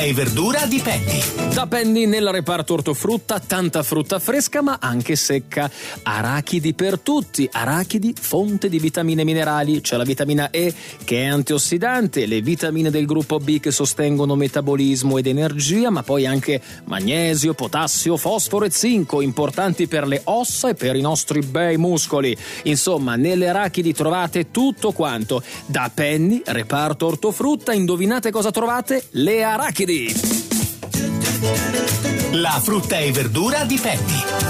e verdura di Penny. Da Penny nel reparto ortofrutta, tanta frutta fresca ma anche secca. Arachidi per tutti, arachidi fonte di vitamine e minerali. C'è la vitamina E che è antiossidante, le vitamine del gruppo B che sostengono metabolismo ed energia, ma poi anche magnesio, potassio, fosforo e zinco, importanti per le ossa e per i nostri bei muscoli. Insomma, nelle arachidi trovate tutto quanto. Da Penny, reparto ortofrutta, indovinate cosa trovate? Le arachidi! La frutta e verdura di Penny.